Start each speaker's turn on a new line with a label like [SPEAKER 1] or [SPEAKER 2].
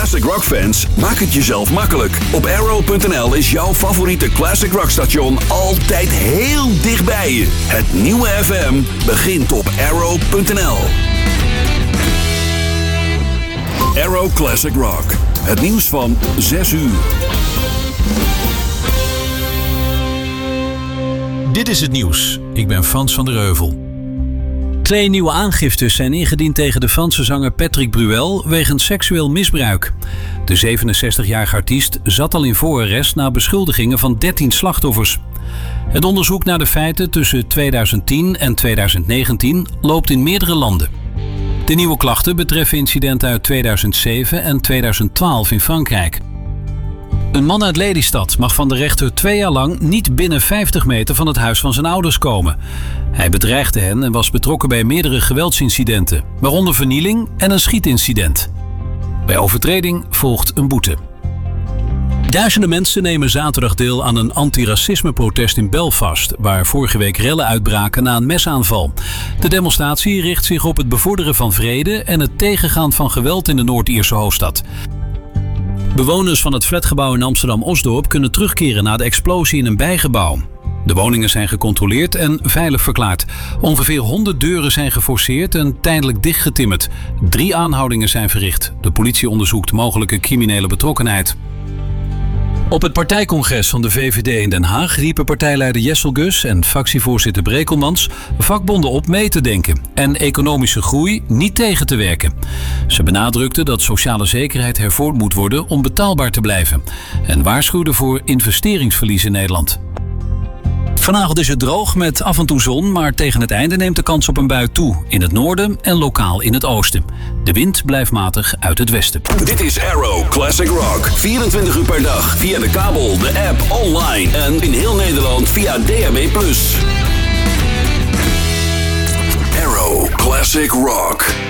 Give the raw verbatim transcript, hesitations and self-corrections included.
[SPEAKER 1] classic rock fans, maak het jezelf makkelijk. Op arrow punt n l is jouw favoriete classic rock station altijd heel dichtbij je. Het nieuwe F M begint op arrow punt n l. Arrow Classic Rock. Het nieuws van zes uur.
[SPEAKER 2] Dit is het nieuws. Ik ben Frans van der Heuvel. Twee nieuwe aangiftes zijn ingediend tegen de Franse zanger Patrick Bruel wegens seksueel misbruik. De zevenenzestigjarige artiest zat al in voorarrest na beschuldigingen van dertien slachtoffers. Het onderzoek naar de feiten tussen tweeduizend tien en tweeduizend negentien loopt in meerdere landen. De nieuwe klachten betreffen incidenten uit tweeduizend zeven en tweeduizend twaalf in Frankrijk. Een man uit Lelystad mag van de rechter twee jaar lang niet binnen vijftig meter van het huis van zijn ouders komen. Hij bedreigde hen en was betrokken bij meerdere geweldsincidenten, waaronder vernieling en een schietincident. Bij overtreding volgt een boete. Duizenden mensen nemen zaterdag deel aan een antiracisme-protest in Belfast, waar vorige week rellen uitbraken na een mesaanval. De demonstratie richt zich op het bevorderen van vrede en het tegengaan van geweld in de Noord-Ierse hoofdstad. Bewoners van het flatgebouw in Amsterdam-Osdorp kunnen terugkeren na de explosie in een bijgebouw. De woningen zijn gecontroleerd en veilig verklaard. Ongeveer honderd deuren zijn geforceerd en tijdelijk dichtgetimmerd. Drie aanhoudingen zijn verricht. De politie onderzoekt mogelijke criminele betrokkenheid. Op het partijcongres van de V V D in Den Haag riepen partijleider Jessel Gus en fractievoorzitter Brekelmans vakbonden op mee te denken en economische groei niet tegen te werken. Ze benadrukten dat sociale zekerheid hervormd moet worden om betaalbaar te blijven en waarschuwden voor investeringsverlies in Nederland. Vanavond is het droog met af en toe zon, maar tegen het einde neemt de kans op een bui toe. In het noorden en lokaal in het oosten. De wind blijft matig uit het westen.
[SPEAKER 1] Dit is Arrow Classic Rock. vierentwintig uur per dag via de kabel, de app, online en in heel Nederland via D A B plus. Arrow Classic Rock.